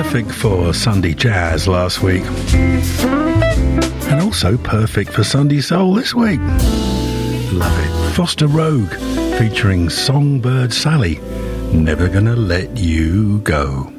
perfect for Sunday jazz last week. And also perfect for Sunday soul this week. Love it. Foster Rogue featuring Songbird Sally. Never Gonna Let You Go.